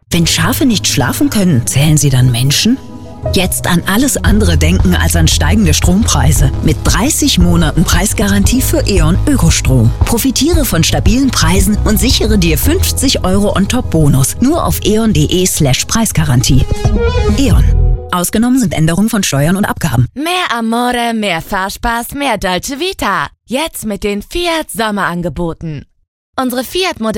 Wenn Schafe nicht schlafen können, zählen sie dann Menschen? Jetzt an alles andere denken als an steigende Strompreise. Mit 30 Monaten Preisgarantie für E.ON Ökostrom. Profitiere von stabilen Preisen und sichere dir 50 € on top Bonus. Nur auf eon.de/Preisgarantie. E.ON. Ausgenommen sind Änderungen von Steuern und Abgaben. Mehr Amore, mehr Fahrspaß, mehr Dolce Vita. Jetzt mit den Fiat Sommerangeboten. Unsere Fiat-Modelle